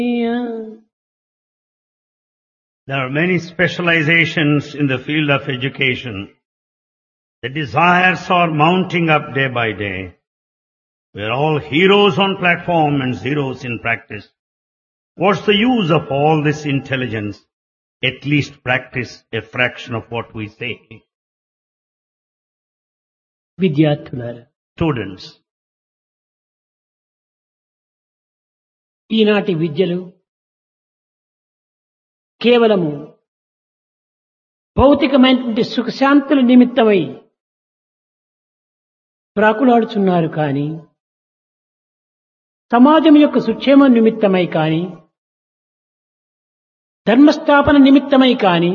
There are many specializations in the field of education. The desires are mounting up day by day. We are all heroes on platform and zeros in practice. What's the use of all this intelligence? At least practice a fraction of what we say. విద్యార్థులారా, Students, ఈనాటి విద్యలు కేవలము భౌతికమైనటువంటి సుఖశాంతుల నిమిత్తమై ప్రాకులాడుచున్నారు కానీ సమాజం యొక్క సుక్షేమం నిమిత్తమై కానీ ధర్మస్థాపన నిమిత్తమై కానీ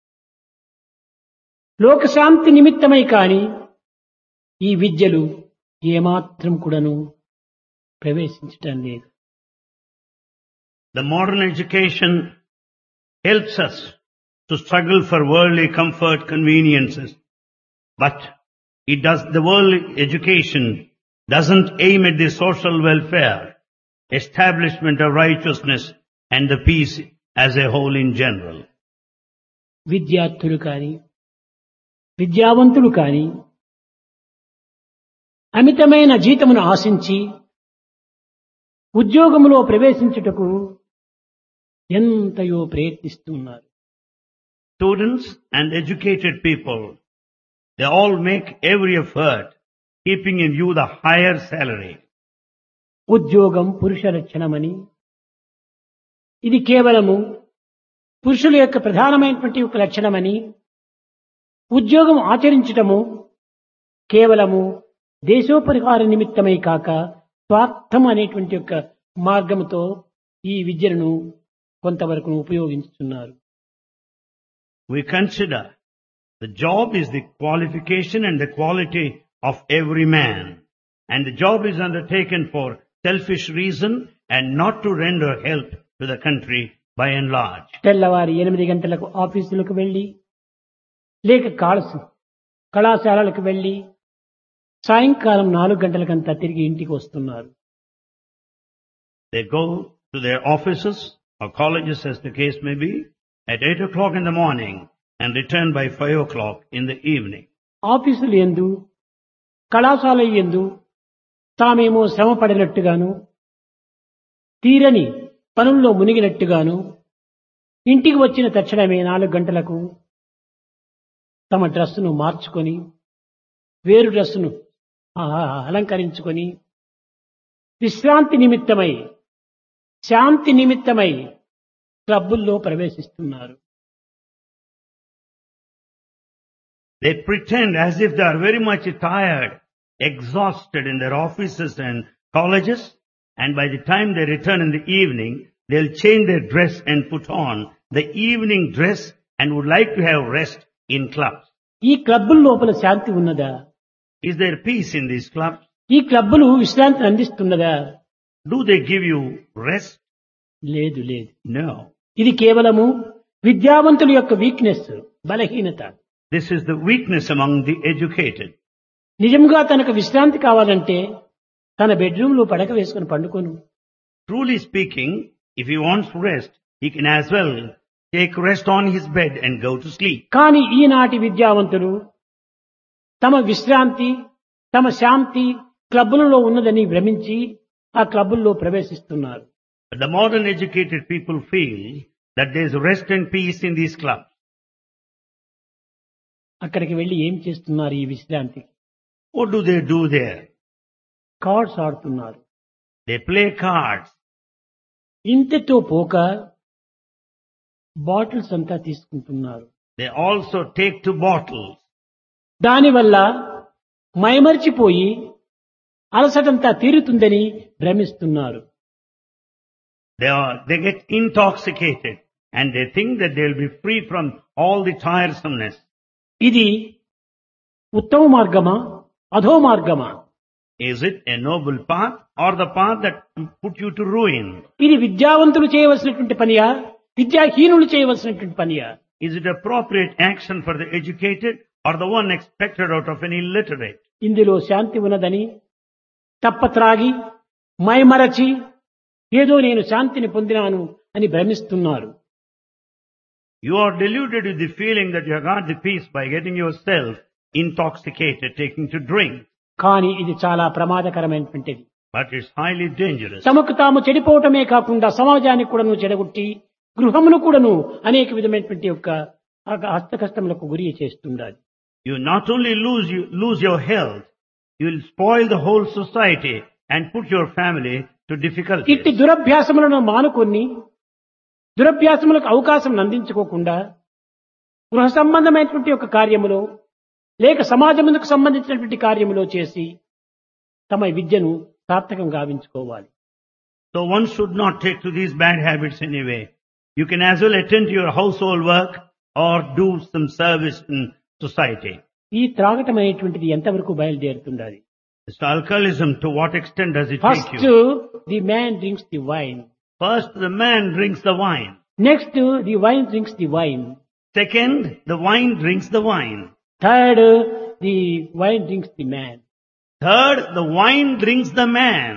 లోకశాంతి నిమిత్తమై కానీ ఈ విద్యలు ఏమాత్రం కూడాను ప్రవేశించటం లేదు. the modern education helps us to struggle for worldly comfort, conveniences. But the worldly education doesn't aim at the social welfare, establishment of righteousness and the peace as a whole in general. విద్యార్థులు కానీ విద్యావంతులు కానీ అమితమైన జీతమును ఆశించి ఉద్యోగములో ప్రవేశించుటకు ఎంతయో ప్రయత్నిస్తున్నారు. Students and educated people, they all make every effort keeping in view the higher salary. ఉద్యోగం పురుష లక్షణమని, ఇది కేవలము పురుషుల యొక్క ప్రధానమైనటువంటి ఒక లక్షణమని, ఉద్యోగం ఆచరించటము కేవలము దేశోపరిహార నిమిత్తమై కాక స్వార్థం అనేటువంటి యొక్క మార్గముతో ఈ విద్యను కొంతవరకు ఉపయోగించుతున్నారు. We consider the job is the qualification and the quality of every man, and the job is undertaken for selfish reason and not to render help to the country by and large. తెల్లవారి 8 గంటలకు ఆఫీసులకు వెళ్లి లేక కళాశాలలకు వెళ్లి సాయంకాలం 4 గంటలకంతా తిరిగి ఇంటికి వస్తున్నారు. They go to their offices or colleges as the case may be at 8 o'clock in the morning and return by 5 o'clock in the evening. ఆఫీసులు యందు కళాశాల యందు తామేమో శ్రమ పడినట్టుగాను తీరని పనుల్లో మునిగినట్టుగాను ఇంటికి వచ్చిన తక్షణమే 4 గంటలకు తమ డ్రెస్సును మార్చుకొని వేరు డ్రెస్సును అలంకరించుకొని విశ్రాంతి నిమిత్తమై శాంతి నిమిత్తమై క్లబ్బుల్లో ప్రవేశిస్తున్నారు. They pretend as if they are very much tired, exhausted in their offices and colleges, and by the time they return in the evening, they'll change their dress and put on the evening dress and would like to have rest in clubs. ఈ క్లబ్బుల లోపల శాంతి ఉన్నదా? Is there peace in these clubs? ఈ క్లబ్బులు విశ్రాంతిని అందిస్తున్నదా? Do they give you rest? లేదు లేదు. No. ఇది కేవలము విద్యావంతుల యొక్క వీక్నెస్, బలహీనత. This is the weakness among the educated. నిజంగా తనకు విశ్రాంతి కావాలంటే తన బెడ్రూమ్ లో పడక వేసుకుని పండుకోను. Truly speaking, if he wants rest, he can as well take rest on his bed and go to sleep. కానీ ఈనాటి విద్యావంతులు తమ విశ్రాంతి, తమ శాంతి క్లబ్బులలో ఉన్నదని భ్రమించి ఆ క్లబ్బుల్లో ప్రవేశిస్తున్నారు. But the modern educated people feel that there is rest and peace in these clubs. అక్కడికి వెళ్లి ఏం చేస్తున్నారు? ఈ విశ్రాంతి What do they do there? Cards ఆడుతున్నారు. They play cards. ఇంతతో పోక బాటిల్స్ అంతా తీసుకుంటున్నారు. They also take to bottles. దానివల్ల మైమర్చిపోయి అలసటంతా తీరుతుందని భ్రమిస్తున్నారు. They get intoxicated and they think that they will be free from all the tiresomeness. ఇది ఉత్తమ మార్గమా, అధో మార్గమా? Is it a noble path or the path that put you to ruin? ఇది విద్యావంతులు చేయవలసినటువంటి పనియా, విద్యాహీనులు చేయవలసినటువంటి పనియా? Is it appropriate action for the educated or the one expected out of an illiterate? ఇందులో శాంతి ఉన్నదని తప్ప త్రాగి మైమరచి ఏదో నేను శాంతిని పొందినాను అని భ్రమిస్తున్నారు. You are deluded with the feeling that you have got the peace by getting yourself intoxicated, taking to drink. కానీ ఇది చాలా ప్రమాదకరమైనటువంటిది. But it's highly dangerous. తమకు తాము చెడిపోవటమే కాకుండా సమాజానికి కూడాను చెడగొట్టి గృహమును కూడాను అనేక విధమైనటువంటి యొక్క హస్తకష్టములకు గురి చేస్తుండాలి. You not only lose your health, you will spoil the whole society and put your family to difficulties. ఇట్టి దురభ్యాసములను మానుకొని దురభ్యాసములకు అవకాశం అందించుకోకుండా గృహ సంబంధమైనటువంటి యొక్క కార్యములో లేక సమాజమునకు సంబంధించినటువంటి కార్యములో చేసి తమ విద్యను సార్థకం గావించుకోవాలి. So one should not take to these bad habits anyway. You can as well attend to your household work or do some service in society. ఈ త్రాగటం అనేటువంటిది ఎంతవరకు బయలుదేరుతుండాలి? This alcoholism, to what extent does it first take you? The man drinks the wine. First, the man drinks the wine. Next the wine drinks the wine. Second, the wine drinks the wine. Third the wine drinks the man. Third, the wine drinks the man.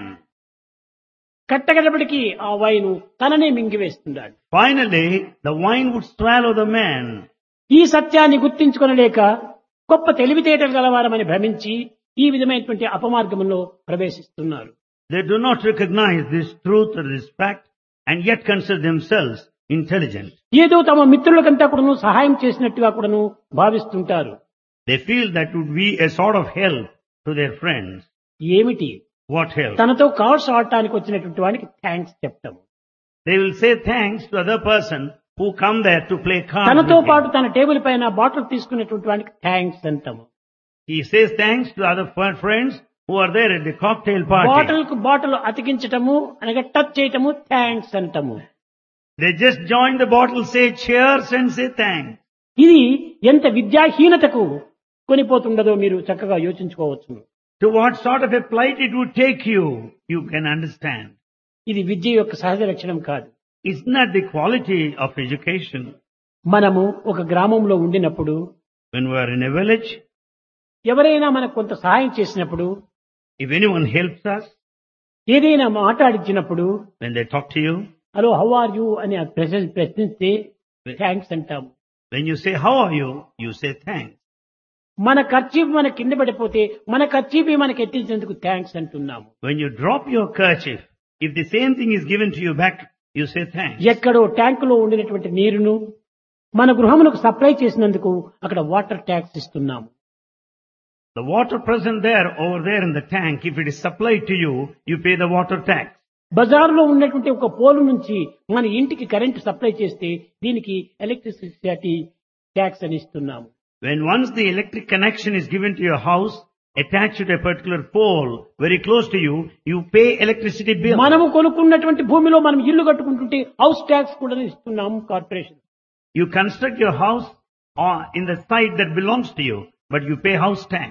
కట్టగడపటికి ఆ wine తననే మింగివేస్తున్నాడు. Finally, the wine would swallow the man. ఈ సత్యాన్ని గుర్తించుకొనలేక గొప్ప తెలివితేటలు గలవారమని భ్రమించి ఈ విధమైనటువంటి అపమార్గంలో ప్రవేశిస్తున్నారు. They do not recognize this truth or this fact and yet consider themselves intelligent. ఏదో తమ మిత్రులకంతా కూడాను సహాయం చేసినట్టుగా కూడాను భావిస్తుంటారు. They feel that would be a sort of help to their friends. ఏమిటి? What help? తనతో కార్డ్స్ ఆడటానికి వచ్చినటువంటి వానికి థ్యాంక్స్ చెప్తాము. They will say thanks to other person who come there to play cards తనతో with him. పాటు తన table పైన బాటిల్ తీసుకునేటువంటి వానికి థ్యాంక్స్ అంటాము. He says thanks to other friends who are there at the cocktail party. Bottle కు bottle అతికించటము అనగా touch చేయటము థ్యాంక్స్ అంటాము. They just join the bottle, say cheers and say thanks. ఇది ఎంత విద్యాహీనతకు కొనిపోతుండదో మీరు చక్కగా యోచించుకోవచ్చు. To what sort of a plight it would take you, you can understand. ఇది విద్య యొక్క సహజ లక్షణం కాదు. It's not the quality of education. మనము ఒక గ్రామంలో ఉండినప్పుడు When we are in a village, ఎవరైనా మనకు కొంత సహాయం చేసినప్పుడు, if anyone helps us, ఏదైనా మాట్లాడించినప్పుడు, when they talk to you, hello how are you అని ప్రశ్నిస్తే థ్యాంక్స్ అంటాము. when you say how are you, you say thanks. మన ఖర్చీఫ్ మన కింద పడిపోతే మన ఖర్చీఫ్ మనకి ఎత్తించేందుకు థ్యాంక్స్ అంటున్నాము. When you drop your kerchief, if the same thing is given to you back, you say thanks. ఎక్కడో ట్యాంకులో ఉండినటువంటి నీరును మన గృహమునకు సప్లై చేసినందుకు అక్కడ వాటర్ ట్యాక్స్ ఇస్తున్నాము. The water present there, over there in the tank, if it is supplied to you, you pay the water tax. బజార్లో ఉన్నటువంటి ఒక పోలు నుంచి మన ఇంటికి కరెంటు సప్లై చేస్తే దీనికి ఎలక్ట్రిసిటీ ట్యాక్స్ అని ఇస్తున్నాము. When once the electric connection is given to your house, attached to a particular pole very close to you, you pay electricity bill. మనము కొనుక్కున్నటువంటి భూమిలో మనం ఇల్లు కట్టుకుంటుంటే హౌస్ ట్యాక్స్ కూడా ఇస్తున్నాము corporation. You construct your house in the site that belongs to you, but you pay house tax.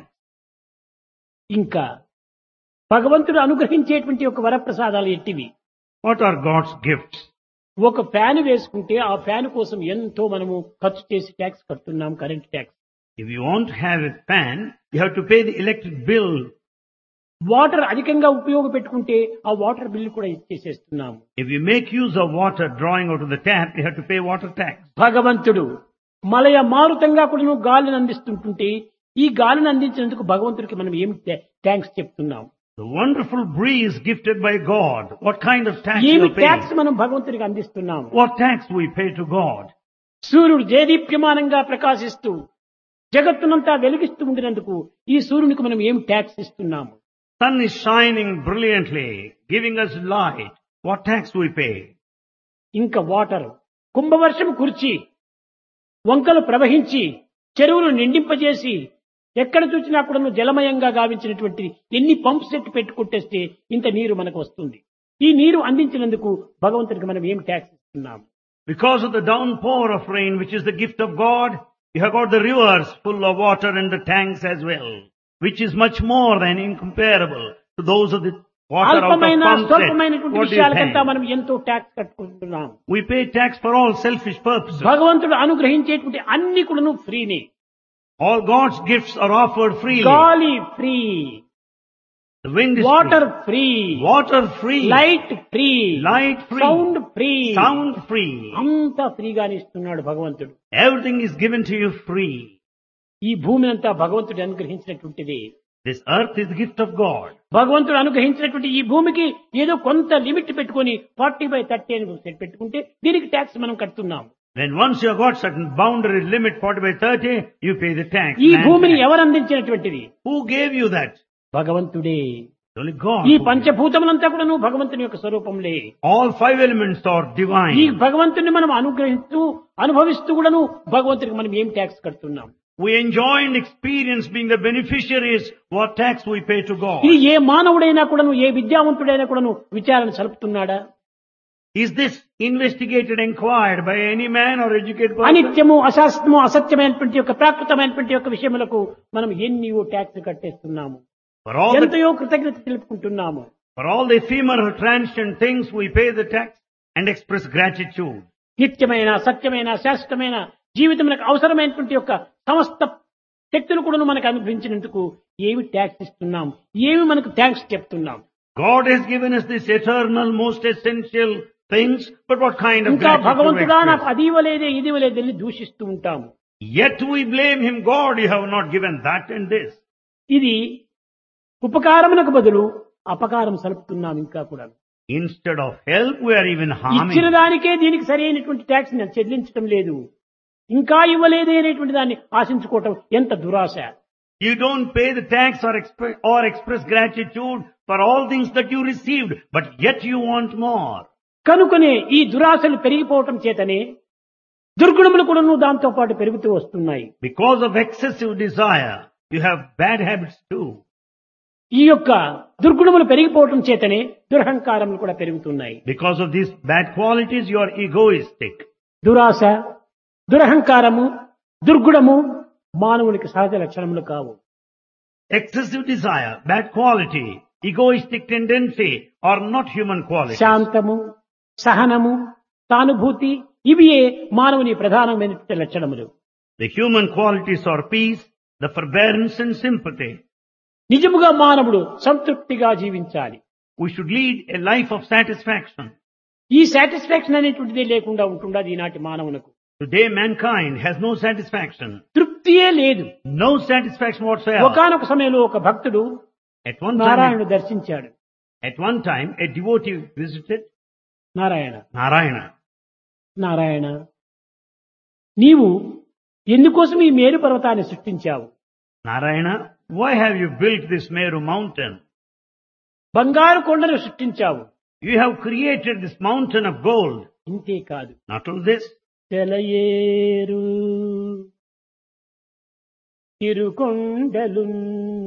ఇంకా భగవంతుడు అనుగ్రహించేటువంటి ఒక వరప్రసాదాలు ఎట్టివి? What are God's gifts? ఒక ఫ్యాన్ వేసుకుంటే ఆ ఫ్యాన్ కోసం ఎంతో మనము ఖర్చు చేసి ట్యాక్స్ కడుతున్నాం, current tax. If you want to have a fan, you have to pay the electric bill. Water అధికంగా ఉపయోగపెట్టుకుంటే ఆ వాటర్ బిల్లు కూడా ఇచ్చేసేస్తున్నాము. If you make use of water drawing out of the tap, you have to pay water tax. భగవంతుడు మలయ మారుతంగా కూడా గాలిని అందిస్తుంటుంటే ఈ గాలిని అందించినందుకు భగవంతుడికి మనం ఏమి థ్యాంక్స్ చెప్తున్నాం? The wonderful breeze gifted by God. What kind of tax ఏమి you pay? ట్యాక్స్ మనం భగవంతుడికి అందిస్తున్నాము? What tax we pay to God? సూర్యుడు దేదీప్యమానంగా ప్రకాశిస్తూ జగత్తునంతా వెలిగిస్తూ ఉండినందుకు ఈ సూర్యునికి మనం ఏం ట్యాక్స్ ఇస్తున్నాము? Sun is shining brilliantly, giving us light. What tax we pay? ఇంకా వాటర్ కుంభవర్షం కురిచి వంకలు ప్రవహించి చెరువులు నిండింపజేసి ఎక్కడ చూసినా కూడా జలమయంగా గావించినటువంటి ఎన్ని పంప్ సెట్ పెట్టుకుంటేస్తే ఇంత నీరు మనకు వస్తుంది. ఈ నీరు అందించినందుకు భగవంతుడికి మనం ఏం ట్యాక్స్ ఇస్తున్నాము? Because of the downpour of rain, which is the gift of God, you have got the rivers full of water and the tanks as well, which is much more than incomparable to those of the water out of అల్పమైన pump set. స్వల్పమైనటువంటి What do you విషయాలకంతా pay? మనం ఎంతో tax కట్టుకుంటున్నాం. We pay tax for all selfish purposes. భగవంతుడు అనుగ్రహించేటువంటి అన్ని కూడాను ఫ్రీనే. All God's gifts are offered freely. గాలి free, The wind is water free. Free, Water free. Light free, Light free. Sound free, Sound free. అంతా ఫ్రీగానే ఇస్తున్నాడు భగవంతుడు. Everything is given to you free. ఈ భూమి అంతా భగవంతుడు అనుగ్రహించినటువంటిది. This earth is the gift of God. భగవంతుడు అనుగ్రహించినటువంటి ఈ భూమికి ఏదో కొంత లిమిట్ పెట్టుకొని 40/30 అని సెట్ పెట్టుకుంటే దీనికి ట్యాక్స్ మనం కడుతున్నాం. Then once you have got certain boundary limit 40/30, you pay the tax. ఈ Land భూమిని tax. ఎవరు అందించినటువంటిది? Who gave you that? భగవంతుడే. Only God. ఈ who gave. పంచభూతములంతా కూడా భగవంతుని యొక్క స్వరూపంలే. All 5 elements are ఈ divine. భగవంతుని మనం అనుగ్రహిస్తూ అనుభవిస్తూ కూడాను భగవంతునికి మనం ఏం ట్యాక్స్ కడుతున్నాం? We enjoy and experience being the beneficiaries. What tax we pay to God? ఇది ఏ మానవుడైనా కూడాను, ఏ విద్యావంతుడైనా కూడాను విచారణ సలుపుతున్నాడా? Is this investigated, inquired by any man or educated person? అనిత్యము, అశాస్త్రము, అసత్యమైనటువంటి యొక్క ప్రాకృతమైనటువంటి యొక్క విషయములకు మనం ఎన్నో ట్యాక్స్ కట్టేస్తున్నాము. For all the, ఎంతయో కృతజ్ఞత తెలుపుకుంటున్నాము. for all the ephemeral, transient things, we pay the tax and express gratitude. నిత్యమైన, సత్యమైన, శాశ్వతమైన జీవితములకు అవసరమైనటువంటి యొక్క సమస్త శక్తులు కూడా మనకు అనుగ్రహించినందుకు ఏమి ట్యాక్స్ ఇస్తున్నాం, ఏమి మనకు థ్యాంక్స్ చెప్తున్నాం? God has given us this eternal, most essential things, but what kind of ఇంకా gratitude we భగవంతుడా నాకు express? అది ఇవ్వలేదే, ఇది ఇవ్వలేదని దూషిస్తూ ఉంటాము. Yet we blame Him, God, you have not given that and this. ఇది ఉపకారమునకు బదులు అపకారం సలుపుతున్నాం. ఇంకా కూడా Instead of help, we are even ఇచ్చిన harming. దానికే దీనికి సరైనటువంటి ట్యాక్స్ చెల్లించడం లేదు, ఇంకా ఇవ్వలేదే అనేటువంటి దాన్ని ఆశించుకోవటం ఎంత దురాశ. You don't pay the tax or express gratitude for all things that you received, but yet you want more. కనుకనే ఈ దురాశలు పెరిగిపోవటం చేతనే దుర్గుణములు కూడా దాంతో పాటు పెరుగుతూ వస్తున్నాయి. Because of excessive desire, you have bad habits too. ఈ యొక్క దుర్గుణములు పెరిగిపోవటం చేతనే దురహంకారములు కూడా పెరుగుతున్నాయి. Because of these bad qualities, you are egoistic. దురాశ, దురహంకారము, దుర్గుణము మానవునికి సహజ లక్షణములు కావు. Excessive desire, bad quality, egoistic tendency are not human qualities. శాంతము, సహనము, సానుభూతి ఇవియే మానవుని ప్రధానమైనటువంటి లక్షణములు. The human qualities are peace, the forbearance and sympathy. నిజముగా మానవుడు సంతృప్తిగా జీవించాలి. We should lead a life of satisfaction. ఈ సాటిస్ఫాక్షన్ అనేటువంటిదే లేకుండా ఉంటుండదు ఈనాటి మానవులకు. Today mankind has no satisfaction. తృప్తియే లేదు. No satisfaction whatsoever. ఒకానొక సమయంలో ఒక భక్తుడు At one నారాయణుడు దర్శించాడు. time, a devotee visited Narayana, Narayana. Narayana, నీవు ఎందుకోసం ఈ మేరు పర్వతాన్ని సృష్టించావు? Narayana, why have you built this Meru mountain? బంగారు కొండను సృష్టించావు. You have created this mountain of gold. ఇంతే కాదు, Not only this, తెలయేరు తిరుకొండలు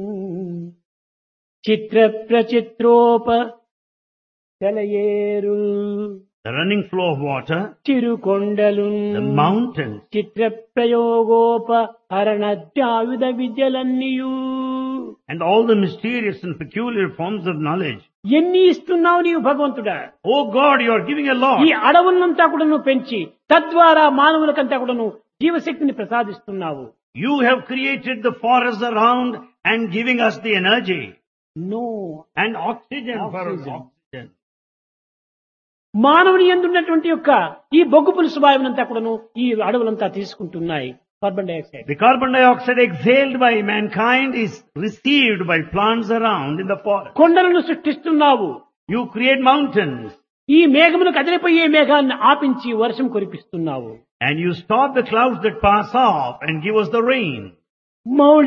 Chitra ప్రచిత్రోప తెలయేరు the running flow of water, తిరుకొండలు the mountains, Chitra ప్రయోగోప హరణద్యాయుధ విద్యలన్నీయు and all the mysterious and peculiar forms of knowledge. ఎన్ని ఇస్తున్నావు నీవు భగవంతుడా? Oh God, you are giving a lot. ఈ అడవులంతా కూడా నువ్వు పెంచి తద్వారా మానవులకంతా కూడా నువ్వు జీవశక్తిని ప్రసాదిస్తున్నావు. You have created the forests around and giving us the energy no, and oxygen for us. Oxygen. Oxygen. మానవుని యందున్నటువంటి యొక్క ఈ బొగ్గు పులుసు వాయువునంతా కూడాను ఈ అడవులంతా తీసుకుంటున్నాయి. Carbon dioxide, The carbon dioxide exhaled by mankind is received by plants around in the forest. కొండలను సృష్టిస్తున్నావు. You create mountains ఈ మేఘమును కదిలిపోయే మేఘాన్ని ఆపించి వర్షం కురిపిస్తున్నావు. and you stop the clouds that pass off and give us the rain. Mouli